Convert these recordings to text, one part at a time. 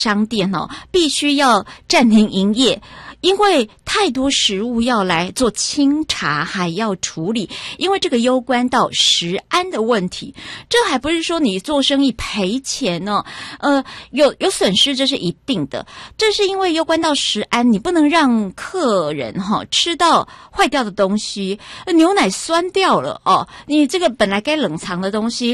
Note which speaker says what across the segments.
Speaker 1: 商店必须要暂停营业，因为太多食物要来做清查还要处理，因为这个攸关到食安的问题。这还不是说你做生意赔钱有损失，这是一定的，这是因为攸关到食安，你不能让客人吃到坏掉的东西，牛奶酸掉了你这个本来该冷藏的东西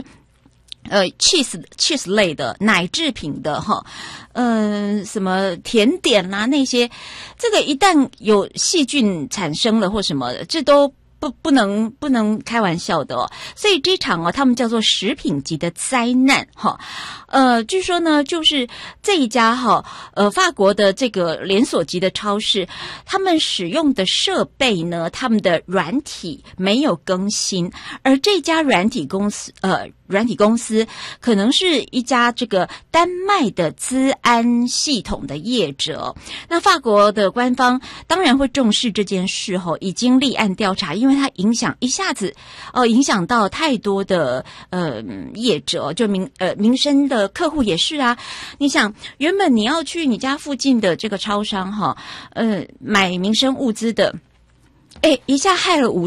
Speaker 1: cheese 类的奶制品的什么甜点啦那些，这个一旦有细菌产生了或什么的，这都不能开玩笑的所以这场他们叫做食品级的灾难据说呢，就是这一家法国的这个连锁级的超市，他们使用的设备呢，他们的软体没有更新，而这家软体公司可能是一家这个丹麦的资安系统的业者。那法国的官方当然会重视这件事已经立案调查，因为它一下子影响到太多的业者，就民生的客户也是啊。你想，原本你要去你家附近的这个超商买民生物资的，一下害了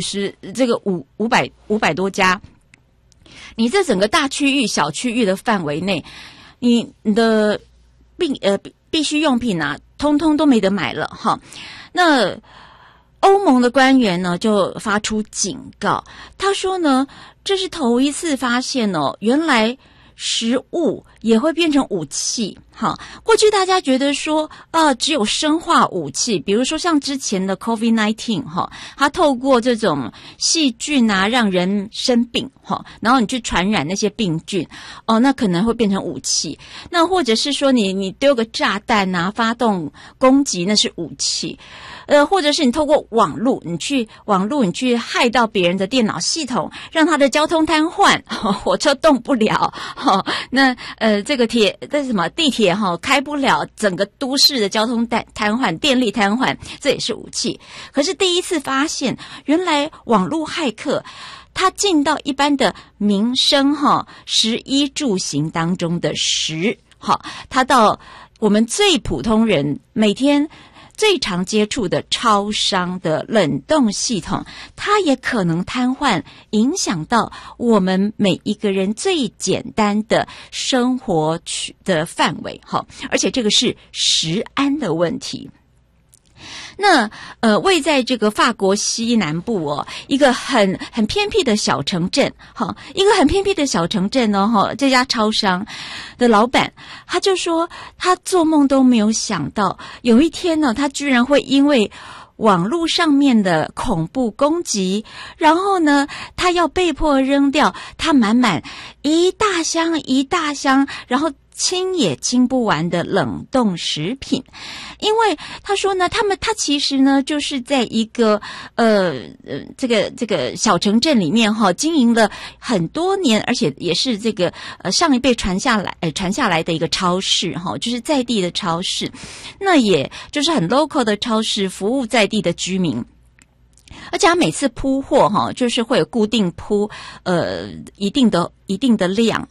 Speaker 1: 500多家。你这整个大区域、小区域的范围内，你的必需用品通通都没得买了那欧盟的官员呢就发出警告，他说呢，这是头一次发现原来食物也会变成武器过去大家觉得说只有生化武器，比如说像之前的 COVID-19 它透过这种细菌让人生病然后你去传染那些病菌那可能会变成武器。那或者是说你丢个炸弹发动攻击，那是武器。或者是你透过网络你去害到别人的电脑系统，让他的交通瘫痪火车动不了那这个地铁开不了，整个都市的交通瘫痪，电力瘫痪，这也是武器。可是第一次发现，原来网络骇客他进到一般的民生食衣住行当中的他到我们最普通人每天最常接触的超商的冷冻系统，它也可能瘫痪，影响到我们每一个人最简单的生活的范围而且这个是食安的问题。那位在这个法国西南部一个很偏僻的小城镇一个很偏僻的小城镇这家超商的老板他就说，他做梦都没有想到有一天呢，他居然会因为网络上面的恐怖攻击，然后呢他要被迫扔掉他满一大箱然后清也清不完的冷冻食品。因为他说呢，他其实呢就是在一个这个小城镇里面经营了很多年，而且也是这个上一辈传下来的一个超市就是在地的超市，那也就是很 local 的超市，服务在地的居民。而且他每次铺货就是会有固定铺一定的量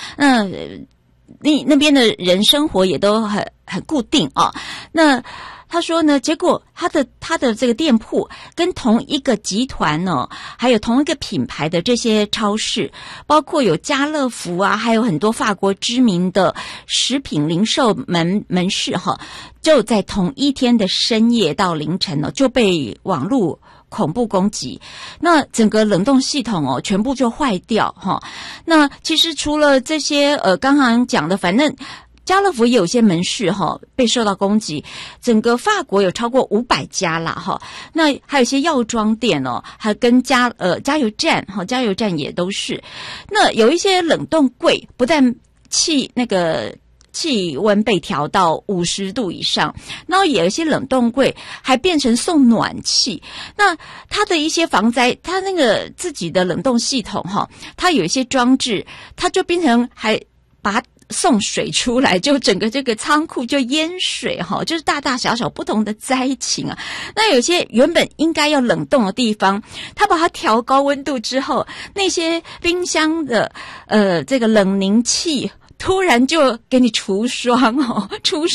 Speaker 1: 那边的人生活也都很固定那他说呢，结果他的这个店铺跟同一个集团还有同一个品牌的这些超市，包括有家乐福还有很多法国知名的食品零售门市就在同一天的深夜到凌晨就被网络恐怖攻击，那整个冷冻系统全部就坏掉那其实除了这些刚刚讲的，反正家乐福也有些门市被受到攻击，整个法国有超过500家啦那还有一些药妆店还跟加油站也都是。那有一些冷冻柜不但气温被调到50度以上，然后也有一些冷冻柜还变成送暖气。那它的一些防灾，它那个自己的冷冻系统它有一些装置，它就变成还把它送水出来，就整个这个仓库就淹水就是大大小小不同的灾情那有些原本应该要冷冻的地方，他把它调高温度之后，那些冰箱的这个冷凝器突然就给你除霜哦，除